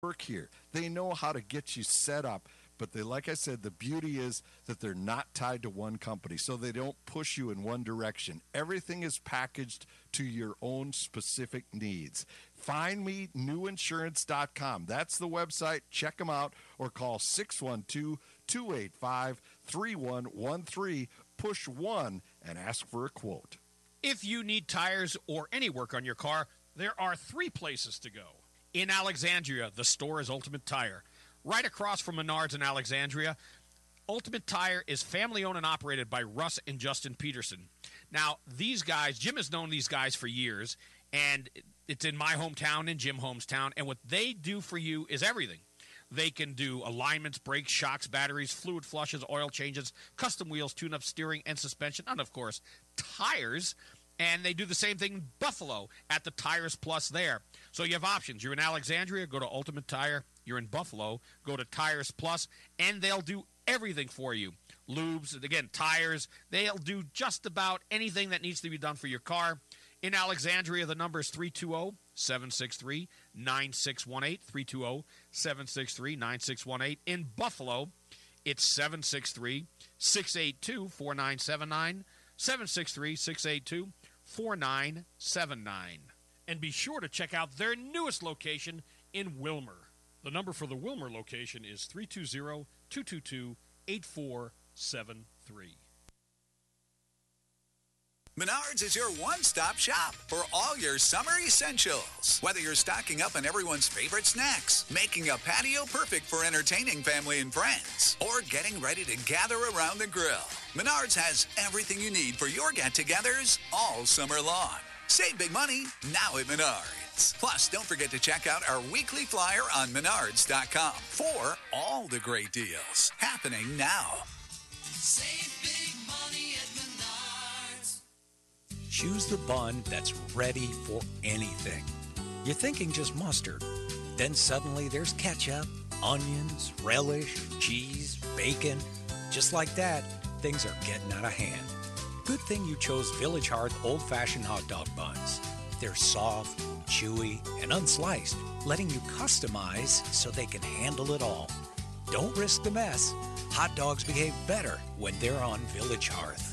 work here. They know how to get you set up. But they, like I said, the beauty is that they're not tied to one company, so they don't push you in one direction. Everything is packaged to your own specific needs. FindMeNewInsurance.com. That's the website. Check them out or call 612-285-3113. Push 1 and ask for a quote. If you need tires or any work on your car, there are 3 places to go. In Alexandria, the store is Ultimate Tire. Right across from Menards in Alexandria, Ultimate Tire is family-owned and operated by Russ and Justin Peterson. Now, these guys, Jim has known these guys for years, and it's in my hometown, in Jim hometown, and what they do for you is everything. They can do alignments, brakes, shocks, batteries, fluid flushes, oil changes, custom wheels, tune-up, steering, and suspension, and, of course, tires. And they do the same thing in Buffalo at the Tires Plus there. So you have options. You're in Alexandria, go to Ultimate Tire. You're in Buffalo, go to Tires Plus, and they'll do everything for you. Lubes, again, tires. They'll do just about anything that needs to be done for your car. In Alexandria, the number is 320-763-9618, 320-763-9618. In Buffalo, it's 763-682-4979, 763-682-4979. And be sure to check out their newest location in Wilmer. The number for the Wilmer location is 320-222-8473. Menards is your one-stop shop for all your summer essentials. Whether you're stocking up on everyone's favorite snacks, making a patio perfect for entertaining family and friends, or getting ready to gather around the grill, Menards has everything you need for your get-togethers all summer long. Save big money now at Menards. Plus, don't forget to check out our weekly flyer on Menards.com for all the great deals happening now. Save big money at Menards. Choose the bun that's ready for anything. You're thinking just mustard. Then suddenly there's ketchup, onions, relish, cheese, bacon. Just like that, things are getting out of hand. Good thing you chose Village Hearth old-fashioned hot dog buns. They're soft, chewy, and unsliced, letting you customize so they can handle it all. Don't risk the mess. Hot dogs behave better when they're on Village Hearth.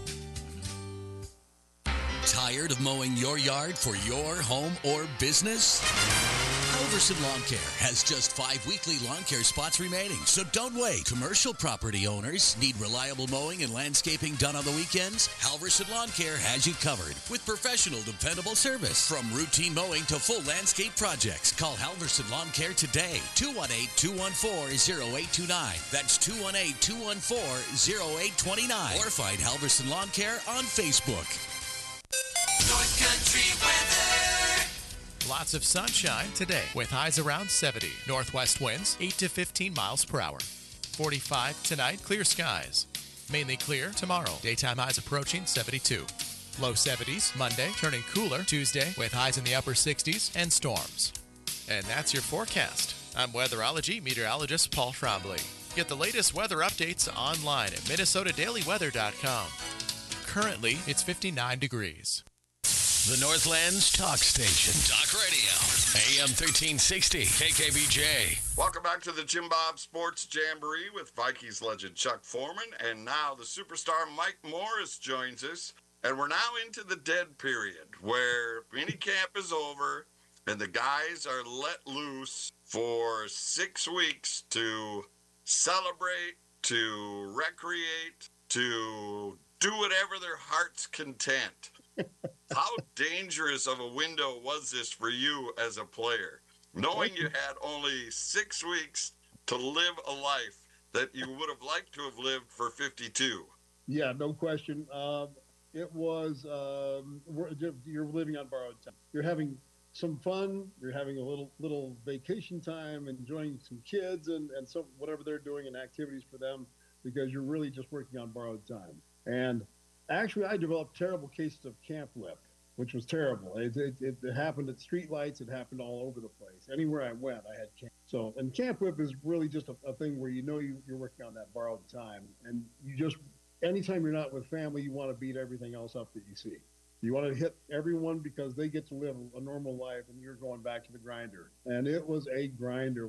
Tired of mowing your yard for your home or business? Halverson Lawn Care has just 5 weekly lawn care spots remaining, so don't wait. Commercial property owners need reliable mowing and landscaping done on the weekends? Halverson Lawn Care has you covered with professional, dependable service. From routine mowing to full landscape projects, call Halverson Lawn Care today. 218-214-0829. That's 218-214-0829. Or find Halverson Lawn Care on Facebook. North Country weather. Lots of sunshine today with highs around 70. Northwest winds 8 to 15 miles per hour. 45 tonight, clear skies. Mainly clear tomorrow. Daytime highs approaching 72. Low 70s Monday, turning cooler Tuesday with highs in the upper 60s and storms. And that's your forecast. I'm weatherology meteorologist Paul Trombley. Get the latest weather updates online at minnesotadailyweather.com. Currently, it's 59 degrees. The Northlands Talk Station. Talk Radio. AM 1360. KKBJ. Welcome back to the Jim Bob Sports Jamboree with Vikings legend Chuck Foreman. And now the superstar Mike Morris joins us. And we're now into the dead period where minicamp is over and the guys are let loose for 6 weeks to celebrate, to recreate, to do whatever their heart's content. How dangerous of a window was this for you as a player, knowing you had only 6 weeks to live a life that you would have liked to have lived for 52? Yeah, no question. It was, you're living on borrowed time. You're having some fun. You're having a little vacation time, enjoying some kids and some whatever they're doing and activities for them, because you're really just working on borrowed time. And actually, I developed terrible cases of camp lip, which was terrible. It happened at streetlights. It happened all over the place. Anywhere I went, I had camp. So, and camp whip is really just a thing where you know you're working on that borrowed time. And you just, anytime you're not with family, you want to beat everything else up that you see. You want to hit everyone because they get to live a normal life and you're going back to the grinder. And it was a grinder.